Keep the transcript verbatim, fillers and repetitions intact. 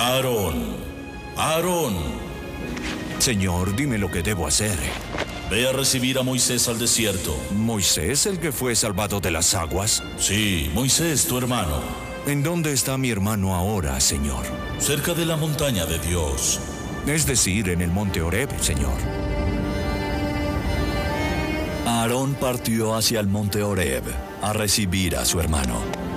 Aarón, Aarón, Señor, dime lo que debo hacer. ve a recibir a Moisés al desierto. ¿Moisés, el que fue salvado de las aguas? Sí, Moisés, tu hermano. ¿En dónde está mi hermano ahora, Señor? Cerca de la montaña de Dios. Es decir, en el monte Horeb, Señor. Aarón partió hacia el monte Horeb a recibir a su hermano.